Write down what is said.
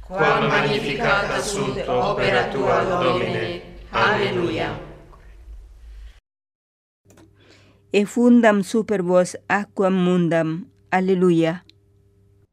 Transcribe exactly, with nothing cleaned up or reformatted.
Quam magnificata sunt opera tua, Domine. Alleluia. Effundam super vos aquam mundam. Alleluia.